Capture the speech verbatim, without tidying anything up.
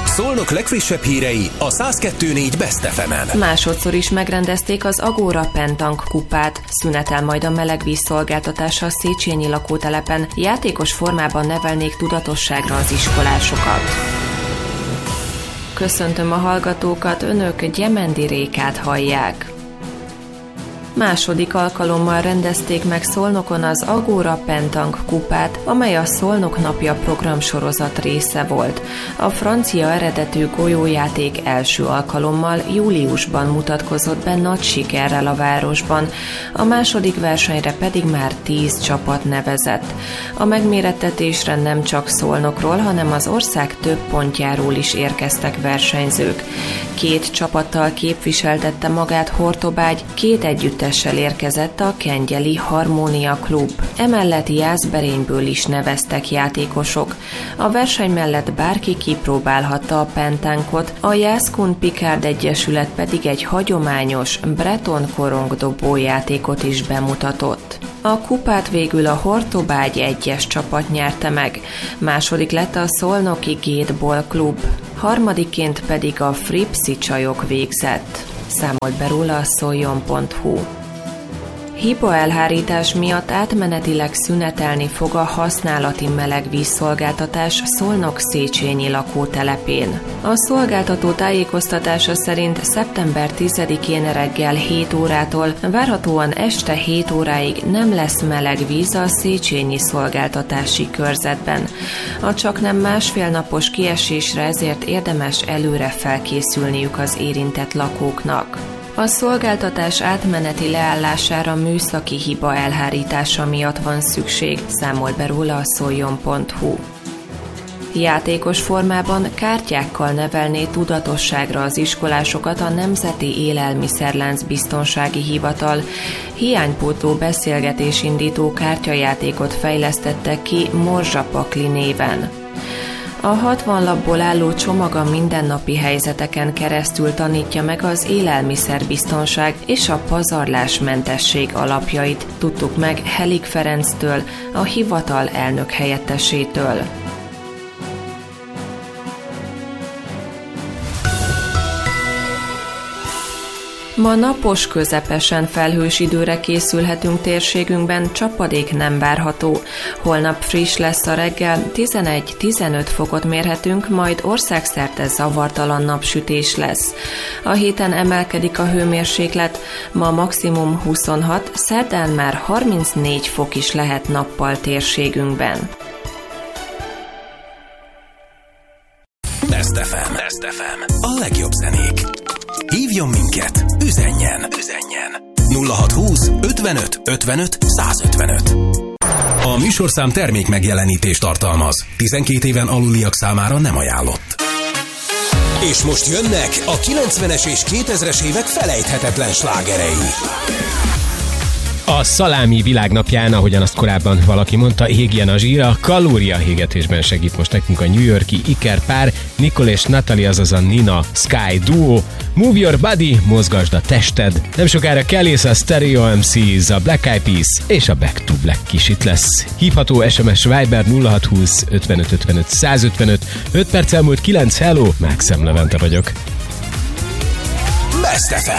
Szolnok legfrissebb hírei a száz kettő négy Best ef emen. Másodszor is megrendezték az Agora Pentank kupát. Szünetel majd a melegvíz szolgáltatása a Széchenyi lakótelepen. Játékos formában nevelnék tudatosságra az iskolásokat. Köszöntöm a hallgatókat, önök Gyemendi Rékát hallják. Második alkalommal rendezték meg Szolnokon az Agora Pentank kupát, amely a Szolnok napja programsorozat része volt. A francia eredetű golyójáték első alkalommal júliusban mutatkozott be nagy sikerrel a városban, a második versenyre pedig már tíz csapat nevezett. A megmérettetésre nem csak Szolnokról, hanem az ország több pontjáról is érkeztek versenyzők. Két csapattal képviseltette magát Hortobágy, két együttes érkezett a Kengyeli Harmónia Klub. Emellett Jászberényből is neveztek játékosok. A verseny mellett bárki kipróbálhatta a pentánkot, a Jászkun Picard Egyesület pedig egy hagyományos breton korongdobó játékot is bemutatott. A kupát végül a Hortobágy egyes csapat nyerte meg, második lett a Szolnoki Gétball Klub, harmadiként pedig a Fripszi csajok végzett. Számolt be róla a szoljon pont hu. Hibaelhárítás miatt átmenetileg szünetelni fog a használati melegvízszolgáltatás Szolnok-Széchenyi lakótelepén. A szolgáltató tájékoztatása szerint szeptember tizedikén reggel hét órától várhatóan este hét óráig nem lesz meleg víz a széchenyi szolgáltatási körzetben. A csaknem másfél napos kiesésre ezért érdemes előre felkészülniük az érintett lakóknak. A szolgáltatás átmeneti leállására műszaki hiba elhárítása miatt van szükség, számolt be róla a szoljon pont hu. Játékos formában kártyákkal nevelné tudatosságra az iskolásokat a Nemzeti Élelmiszerlánc Biztonsági Hivatal. Hiánypótló beszélgetésindító kártyajátékot fejlesztettek ki Morzsa Pakli néven. A hatvan lapból álló csomag a mindennapi helyzeteken keresztül tanítja meg az élelmiszerbiztonság és a pazarlásmentesség alapjait, tudtuk meg Helik Ferenctől, a hivatal elnök helyettesétől. Ma napos, közepesen felhős időre készülhetünk térségünkben, csapadék nem várható. Holnap friss lesz a reggel, tizenegy-tizenöt fokot mérhetünk, majd országszerte zavartalan napsütés lesz. A héten emelkedik a hőmérséklet, ma maximum huszonhat, szerdán már harmincnégy fok is lehet nappal térségünkben. Best ef em. Best ef em. A legjobb zenék. Hívjon minket, üzenjen, üzenjen. nulla hatszázhúsz ötvenöt ötvenöt százötvenöt. A műsorszám termék megjelenítést tartalmaz. tizenkét éven aluliak számára nem ajánlott. És most jönnek a kilencvenes és kétezres évek felejthetetlen slágerei. A szalámi világnapján, ahogyan azt korábban valaki mondta, égjen a zsír, a kalóriahégetésben segít most nekünk a New York-i ikerpár, Nicole és Natalie, azaz a Nina Sky duo. Move your body, mozgasd a tested. Nem sokára Kellys, a Stereo em cés, a Black Eyed Peas és a Back to Black is itt lesz. Hívható es em es Viber nulla hatszázhúsz ötvenöt ötvenöt százötvenöt. öt perc elmúlt kilenc, hello, Mákszem Levente vagyok. Best ef em.